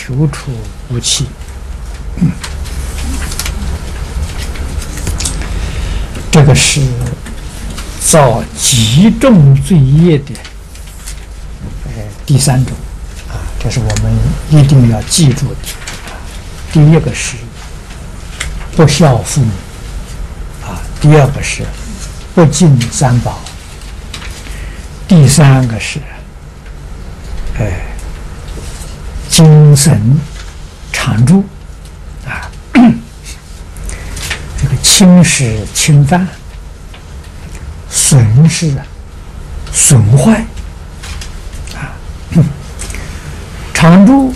手处无期。这个是造极重罪业的第三种啊，这是我们一定要记住的。第一个是不孝父母啊，第二个是不敬三宝，第三个是精神常住啊，这个轻视侵犯、损失、损坏啊，常住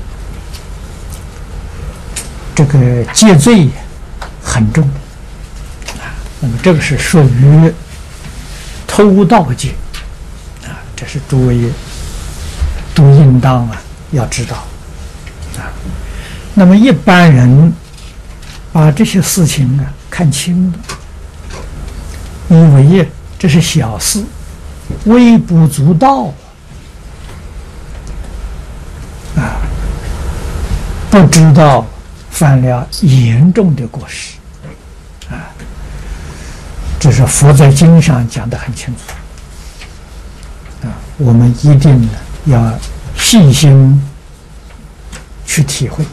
这个戒罪很重啊，那么这个是属于偷盗戒啊，这是诸位都应当要知道啊。那么一般人把这些事情看清了，以为这是小事，微不足道啊，不知道犯了严重的过失啊。这是佛在经上讲得很清楚啊，我们一定要细心去体会。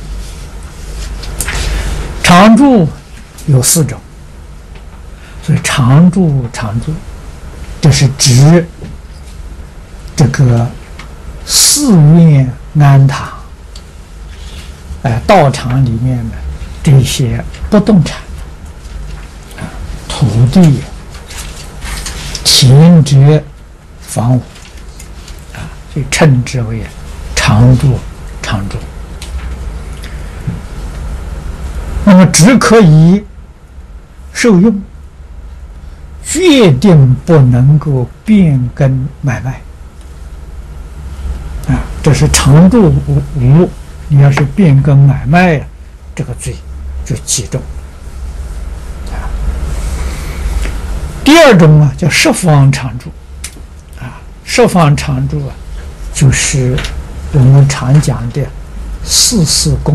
常住有4种，所以常住，这是指这个寺院庵堂，道场里面的这些不动产啊、土地、田宅、房屋啊，所以称之为常住。那么只可以受用，决定不能够变更买卖啊，这是常住无。你要是变更买卖这个罪就极重啊。第二种叫十方常住啊，十方常住就是我们常讲的4事供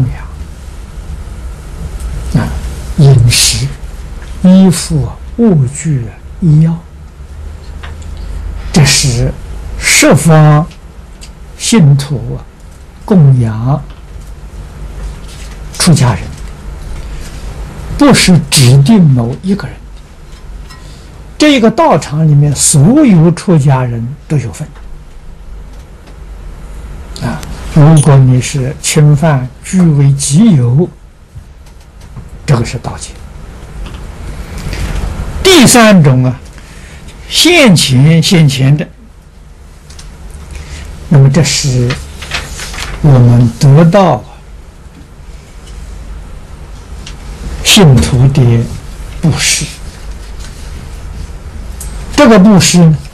养啊，饮食、衣服、物具、医药，这是十方信徒供养出家人，不是指定某一个人，这个道场里面所有出家人都有份啊。如果你是侵犯据为己有，这个是盗窃。第三种现前的，那么这是我们得到信徒的布施。这个布施呢，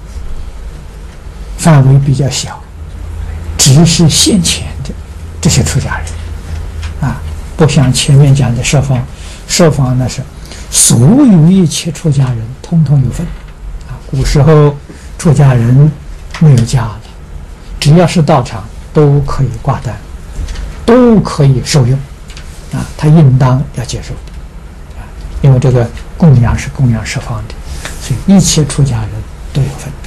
范围比较小，只是现前的这些出家人啊，不像前面讲的设方那是所有一切出家人通通有份啊。古时候出家人没有家了，只要是道场都可以挂单，都可以受用啊，他应当要接受啊，因为这个供养是供养十方的，所以一切出家人都有份。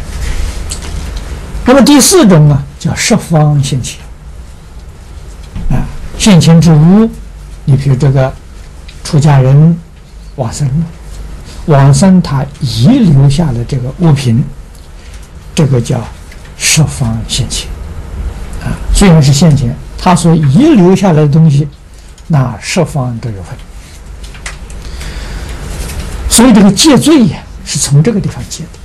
那么第4种叫十方现前啊，现前之物，你比如这个出家人往生他遗留下的这个物品，这个叫十方现前啊。虽然是现前，他所遗留下来的东西，那十方都有份。所以这个戒罪是从这个地方戒的。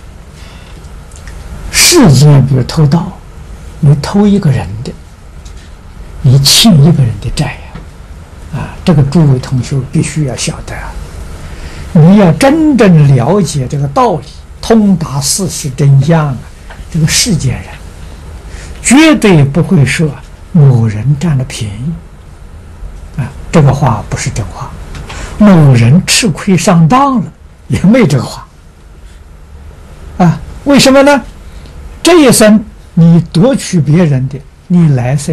世间比如偷盗，你偷一个人的，你欠一个人的债啊，这个诸位同学必须要晓得啊。你要真正了解这个道理，通达事实真相这个世间人绝对不会说某人占了便宜啊，这个话不是真话。某人吃亏上当了，也没这个话啊。为什么呢？这一生你夺取别人的，你来生